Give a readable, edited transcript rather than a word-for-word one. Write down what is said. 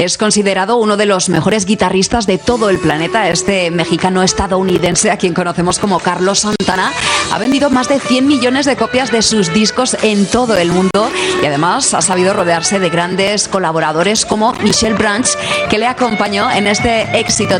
Es considerado uno de los mejores guitarristas de todo el planeta. Este mexicano estadounidense, a quien conocemos como Carlos Santana, ha vendido más de 100 millones de copias de sus discos en todo el mundo y además ha sabido rodearse de grandes colaboradores como Michelle Branch, que le acompañó en este éxito